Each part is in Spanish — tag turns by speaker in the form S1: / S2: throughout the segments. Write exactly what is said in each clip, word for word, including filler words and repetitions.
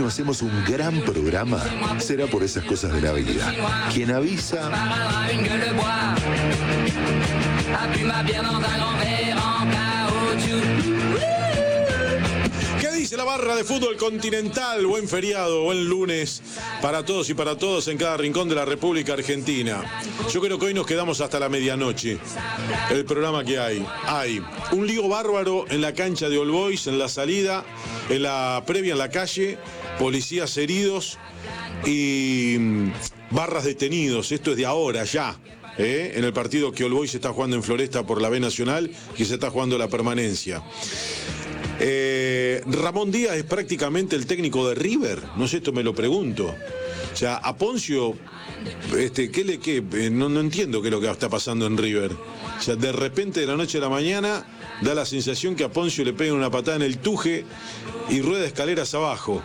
S1: hacemos un gran programa, será por esas cosas de la vida. Quien avisa...
S2: ¿Qué dice la barra de fútbol continental? Buen feriado, buen lunes para todos y para todos en cada rincón de la República Argentina. Yo creo que hoy nos quedamos hasta la medianoche. El programa que hay. Hay un lío bárbaro en la cancha de All Boys, en la salida, en la previa en la calle, policías heridos y barras detenidos. Esto es de ahora ya. ¿Eh? En el partido que All Boys se está jugando en Floresta por la B Nacional y se está jugando la permanencia. Eh, Ramón Díaz es prácticamente el técnico de River. No sé, esto me lo pregunto. O sea, a Poncio, este, ¿qué le, qué? No, no entiendo qué es lo que está pasando en River. O sea, de repente de la noche a la mañana da la sensación que a Poncio le pegan una patada en el tuje y rueda escaleras abajo.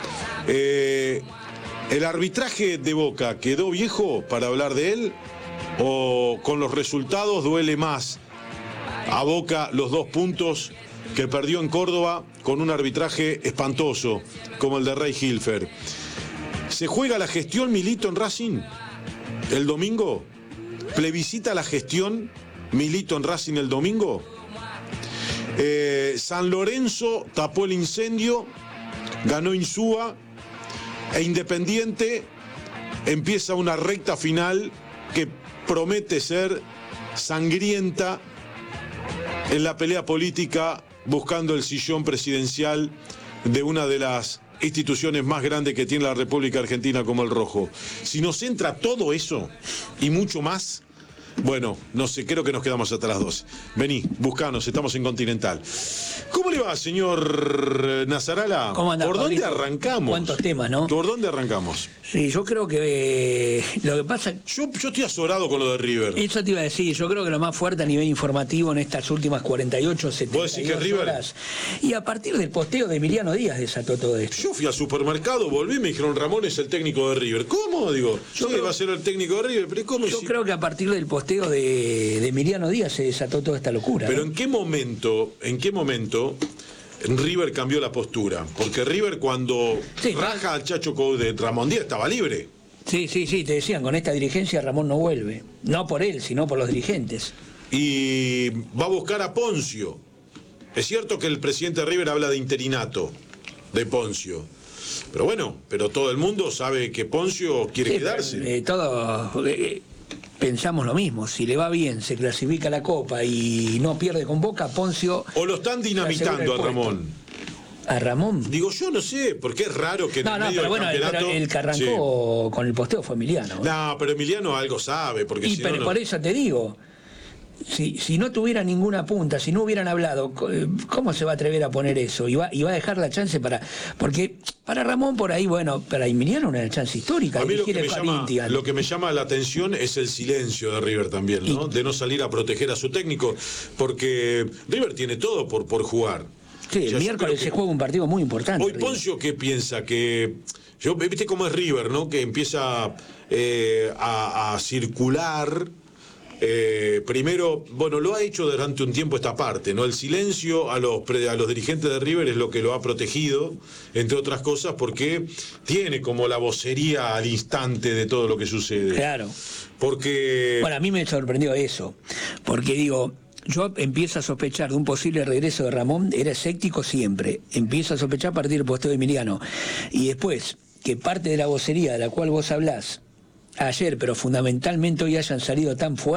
S2: Eh, ¿El arbitraje de Boca quedó viejo para hablar de él? ¿O con los resultados duele más a Boca los dos puntos que perdió en Córdoba con un arbitraje espantoso como el de Rey Hilfer? ¿Se juega la gestión Milito en Racing el domingo? ¿Plebiscita la gestión Milito en Racing el domingo? Eh, San Lorenzo tapó el incendio, ganó Insúa e Independiente empieza una recta final que promete ser sangrienta en la pelea política buscando el sillón presidencial de una de las instituciones más grandes que tiene la República Argentina como el Rojo. Si nos entra todo eso y mucho más, bueno, no sé, creo que nos quedamos hasta las doce. Vení, buscanos, estamos en Continental. ¿Cómo le va, señor Nazarala?
S3: ¿Cómo anda,
S2: ¿Por
S3: Pablito?
S2: dónde arrancamos?
S3: ¿Cuántos temas, no?
S2: ¿Por dónde arrancamos?
S3: Sí, yo creo que eh, lo que pasa...
S2: Yo, yo estoy azorado con lo de River.
S3: Eso te iba a decir, yo creo que lo más fuerte a nivel informativo en estas últimas cuarenta y ocho, setenta
S2: ¿Vos decís que River?
S3: horas. Y a partir del posteo de Emiliano Díaz desató todo esto.
S2: Yo fui al supermercado, volví y me dijeron, Ramón es el técnico de River. ¿Cómo? Digo,
S3: Yo
S2: sí,
S3: creo-
S2: va a ser el técnico de River, pero ¿cómo?
S3: Yo
S2: si-
S3: creo que a partir del posteo de, de Emiliano Díaz se desató toda esta locura.
S2: Pero
S3: ¿no?
S2: ¿en qué momento, en qué momento River cambió la postura? Porque River cuando
S3: Sí,
S2: raja al Chacho Coudet, Ramón Díaz estaba libre.
S3: Sí, sí, sí, te decían, con esta dirigencia Ramón no vuelve. No por él, sino por los dirigentes.
S2: Y va a buscar a Poncio. Es cierto que el presidente de River habla de interinato, de Poncio. Pero bueno, pero todo el mundo sabe que Poncio quiere
S3: Sí,
S2: quedarse.
S3: pero, eh, todos eh, pensamos lo mismo. Si le va bien, se clasifica la Copa y no pierde con Boca, Poncio...
S2: O lo están
S3: se asegura
S2: dinamitando
S3: el
S2: a
S3: puesto.
S2: Ramón.
S3: ¿A Ramón?
S2: Digo, yo no sé, porque es raro que en
S3: No,
S2: el
S3: no,
S2: medio
S3: pero
S2: del
S3: bueno, el,
S2: campeonato...
S3: pero el que arrancó con el posteo fue Emiliano.
S2: Sí. No, pero Emiliano algo sabe, porque
S3: Y
S2: si
S3: pero
S2: no, no...
S3: por eso te digo, si, si no tuviera ninguna punta, si no hubieran hablado, ¿cómo se va a atrever a poner eso? Y va, y va a dejar la chance para... Porque para Ramón por ahí, bueno, para Emiliano una chance histórica.
S2: A mí lo que,
S3: dirigir
S2: me
S3: el
S2: llama,
S3: Corinthians.
S2: lo que me llama la atención es el silencio de River también, ¿no?
S3: Y-
S2: De no salir a proteger a su técnico, porque River tiene todo por, por jugar.
S3: Sí,
S2: O
S3: el
S2: sea, yo
S3: miércoles
S2: creo
S3: se
S2: que-
S3: juega un partido muy importante.
S2: Hoy
S3: River.
S2: Poncio, ¿qué piensa? Que yo, viste cómo es River, ¿no? Que empieza eh, a, a circular. Eh, primero, bueno, lo ha hecho durante un tiempo esta parte, ¿no? El silencio a los, pre- a los dirigentes de River es lo que lo ha protegido, entre otras cosas, porque tiene como la vocería al instante de todo lo que sucede.
S3: Claro.
S2: Porque...
S3: Bueno, a mí me sorprendió eso, porque digo, yo empiezo a sospechar de un posible regreso de Ramón, era escéptico siempre, empiezo a sospechar a partir del posteo de Emiliano, y después, que parte de la vocería de la cual vos hablás ayer, pero fundamentalmente hoy hayan salido tan fuerte,